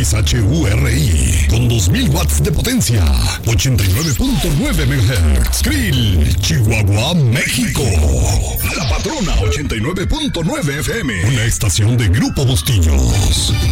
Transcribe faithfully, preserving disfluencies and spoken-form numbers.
X H U R I, con dos mil watts de potencia, ochenta y nueve punto nueve megahertz. Krill, Chihuahua, México. La Patrona ochenta y nueve punto nueve F M, una estación de Grupo Bustillos.